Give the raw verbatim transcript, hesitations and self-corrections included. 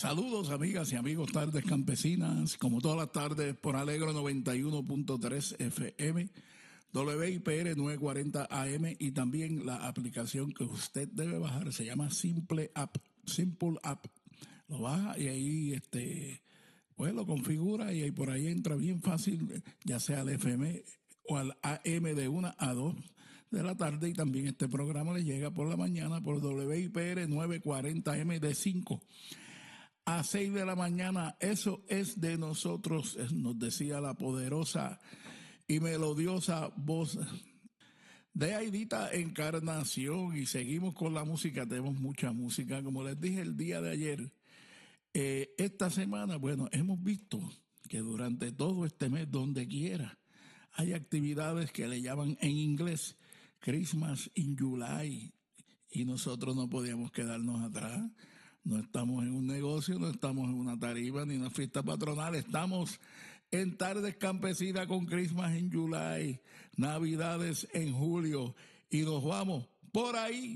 Saludos amigas y amigos, tardes campesinas, como todas las tardes por Alegro noventa y uno punto tres F M, W I P R novecientos cuarenta A M y también la aplicación que usted debe bajar, se llama Simple App, Simple App. Lo baja y ahí este, pues lo configura y ahí por ahí entra bien fácil, ya sea al F M o al A M de una a dos de la tarde, y también este programa le llega por la mañana por W I P R novecientos cuarenta A M de cinco a seis de la mañana. Eso es de nosotros, nos decía la poderosa y melodiosa voz de Aidita Encarnación. Y seguimos con la música, tenemos mucha música, como les dije el día de ayer. Eh, esta semana, bueno, hemos visto que durante todo este mes, donde quiera, hay actividades que le llaman en inglés Christmas in July, y nosotros no podíamos quedarnos atrás. No estamos en un negocio, no estamos en una tarima ni una fiesta patronal, estamos en Tardes Campesinas con Christmas in July, Navidades en julio, y nos vamos por ahí